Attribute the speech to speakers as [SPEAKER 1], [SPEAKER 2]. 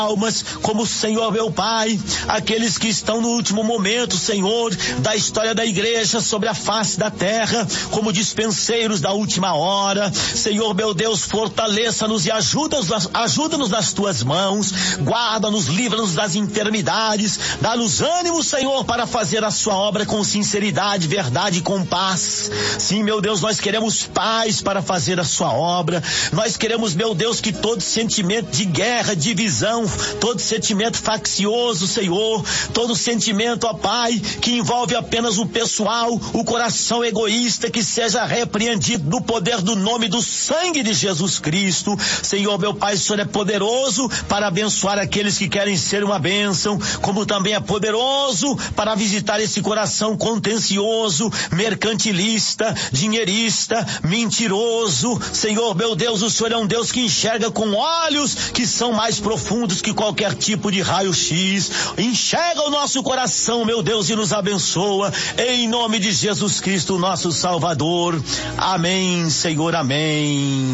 [SPEAKER 1] almas, como o Senhor, meu Pai, aqueles que estão no último momento, Senhor, da história da igreja sobre a face da terra, como dispenseiros da última hora. Senhor, meu Deus, fortaleça-nos e ajuda-nos nas tuas mãos, guarda-nos, livra-nos das enfermidades, dá-nos ânimo, Senhor, para fazer a sua obra com sinceridade, verdade e com paz. Sim, meu Deus, nós queremos paz para fazer a sua obra. Nós queremos, meu Deus, que todo sentimento de guerra, divisão, todo sentimento faccioso, Senhor, todo sentimento, ó Pai, que envolve apenas o pessoal, o coração egoísta, que seja repreendido no poder do nome do sangue de Jesus Cristo. Senhor, meu Pai, o Senhor é poderoso para abençoar aqueles que querem ser uma bênção, como também é poderoso para visitar esse coração contencioso, mercantilista, dinheirista, mentiroso. Senhor, meu Deus, o Senhor é um Deus que enxerga com olhos que são mais profundos que qualquer tipo de raio-x. Enxerga o nosso coração, meu Deus, e nos abençoa, em nome de Jesus Cristo, nosso Salvador. Amém, Senhor, amém.